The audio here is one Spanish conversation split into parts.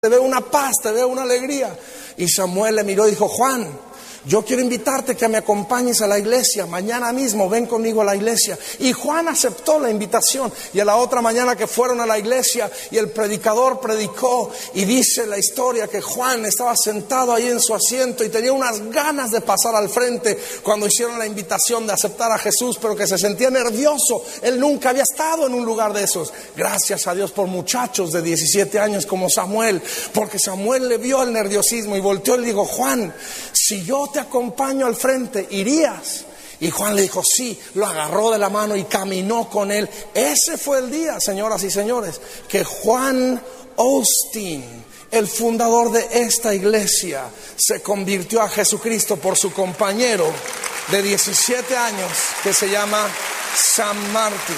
te veo una paz, te veo una alegría. Y Samuel le miró y dijo: Juan, yo quiero invitarte que me acompañes a la iglesia. Mañana mismo ven conmigo a la iglesia. Y Juan aceptó la invitación. Y a la otra mañana que fueron a la iglesia y el predicador predicó, y dice la historia que Juan estaba sentado ahí en su asiento y tenía unas ganas de pasar al frente cuando hicieron la invitación de aceptar a Jesús, pero que se sentía nervioso. Él nunca había estado en un lugar de esos. Gracias a Dios por muchachos de 17 años como Samuel, porque Samuel le vio el nerviosismo y volteó y le dijo: Juan, si yo te acompaño al frente, ¿irías? Y Juan le dijo: sí. Lo agarró de la mano y caminó con él. Ese fue el día, señoras y señores, que Juan Osteen, el fundador de esta iglesia, se convirtió a Jesucristo por su compañero de 17 años que se llama Sam Martin.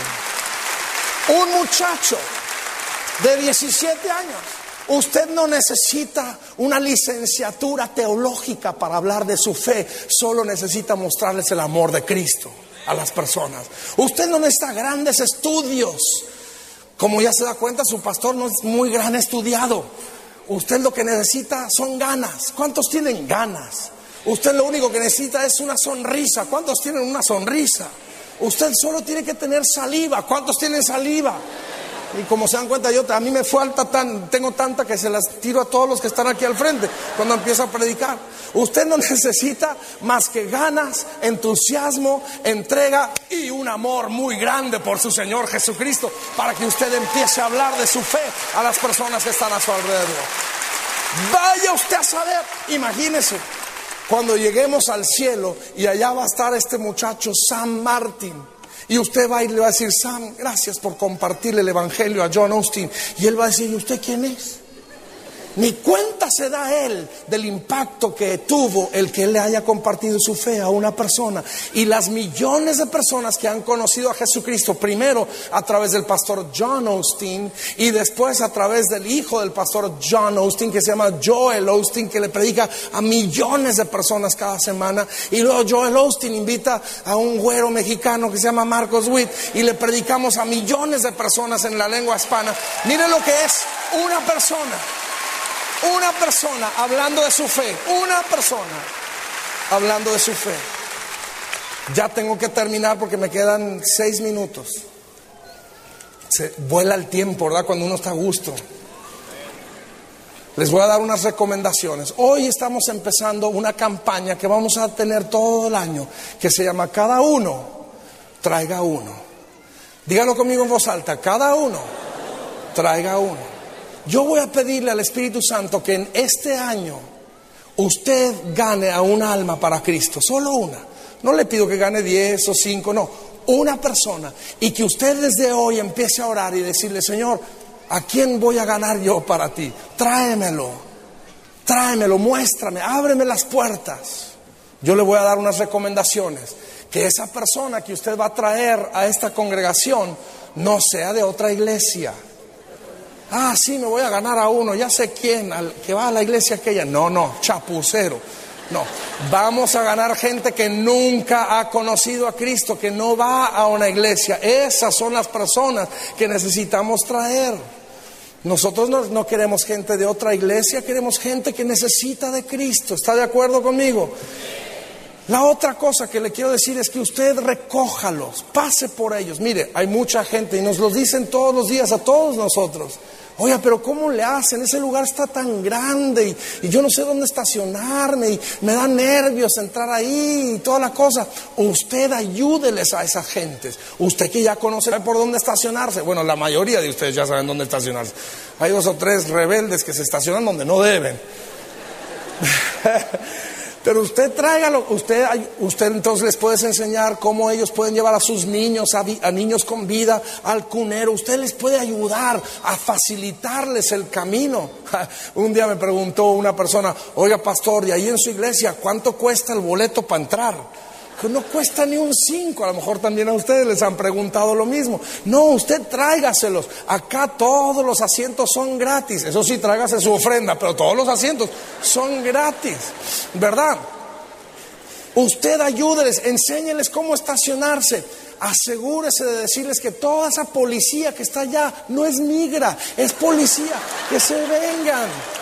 Un muchacho de 17 años. Usted no necesita una licenciatura teológica para hablar de su fe, solo necesita mostrarles el amor de Cristo a las personas. Usted no necesita grandes estudios. Como ya se da cuenta, su pastor no es muy gran estudiado. Usted lo que necesita son ganas. ¿Cuántos tienen ganas? Usted lo único que necesita es una sonrisa. ¿Cuántos tienen una sonrisa? Usted solo tiene que tener saliva. ¿Cuántos tienen saliva? Y como se dan cuenta, a mí me falta tengo tanta que se las tiro a todos los que están aquí al frente cuando empiezo a predicar. Usted no necesita más que ganas, entusiasmo, entrega y un amor muy grande por su Señor Jesucristo para que usted empiece a hablar de su fe a las personas que están a su alrededor. Vaya usted a saber, imagínese, cuando lleguemos al cielo y allá va a estar este muchacho Sam Martin. Y usted va y le va a decir: Sam, gracias por compartirle el evangelio a John Osteen. Y él va a decir: ¿y usted quién es? Ni cuenta se da él del impacto que tuvo el que él le haya compartido su fe a una persona. Y las millones de personas que han conocido a Jesucristo, primero a través del pastor John Osteen y después a través del hijo del pastor John Osteen, que se llama Joel Osteen, que le predica a millones de personas cada semana. Y luego Joel Osteen invita a un güero mexicano que se llama Marcos Witt y le predicamos a millones de personas en la lengua hispana. Miren lo que es una persona hablando de su fe. Una persona hablando de su fe. Ya tengo que terminar porque me quedan 6 minutos. Se vuela el tiempo, ¿verdad? Cuando uno está a gusto. Les voy a dar unas recomendaciones. Hoy estamos empezando una campaña que vamos a tener todo el año, que se llama Cada uno traiga uno. Díganlo conmigo en voz alta: cada uno traiga uno. Yo voy a pedirle al Espíritu Santo que en este año usted gane a un alma para Cristo, solo una. No le pido que gane 10 o 5, no, una persona. Y que usted desde hoy empiece a orar y decirle: Señor, ¿a quién voy a ganar yo para ti? Tráemelo, muéstrame, ábreme las puertas. Yo le voy a dar unas recomendaciones. Que esa persona que usted va a traer a esta congregación no sea de otra iglesia. Ah, sí, me voy a ganar a uno, ya sé quién, al que va a la iglesia aquella. No, chapucero. No, vamos a ganar gente que nunca ha conocido a Cristo, que no va a una iglesia. Esas son las personas que necesitamos traer. Nosotros no queremos gente de otra iglesia, queremos gente que necesita de Cristo. ¿Está de acuerdo conmigo? La otra cosa que le quiero decir es que usted recójalos, pase por ellos. Mire, hay mucha gente y nos lo dicen todos los días a todos nosotros: oiga, pero ¿cómo le hacen? Ese lugar está tan grande y yo no sé dónde estacionarme y me da nervios entrar ahí y toda la cosa. Usted ayúdeles a esas gentes. Usted que ya conoce por dónde estacionarse. Bueno, la mayoría de ustedes ya saben dónde estacionarse. Hay 2 o 3 rebeldes que se estacionan donde no deben. Pero usted tráigalo, usted entonces les puede enseñar cómo ellos pueden llevar a sus niños, a niños con vida, al cunero. Usted les puede ayudar a facilitarles el camino. Un día me preguntó una persona: oiga, pastor, y ahí en su iglesia, ¿cuánto cuesta el boleto para entrar? Que no cuesta ni un 5. A lo mejor también a ustedes les han preguntado lo mismo. No, usted tráigaselos. Acá todos los asientos son gratis. Eso sí, tráigase su ofrenda, pero todos los asientos son gratis, ¿verdad? Usted ayúdeles, enséñeles cómo estacionarse. asegúrese de decirles que toda esa policía que está allá no es migra, es policía, que se vengan.